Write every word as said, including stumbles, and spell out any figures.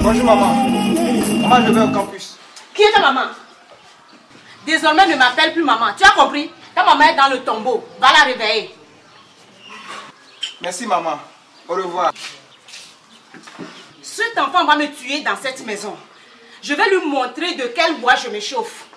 Bonjour maman. Maman, je vais au campus. Qui est ta maman? Désormais, ne m'appelle plus maman. Tu as compris? Ta maman est dans le tombeau. Va la réveiller. Merci maman. Au revoir. Cet enfant va me tuer dans cette maison. Je vais lui montrer de quel bois je me chauffe.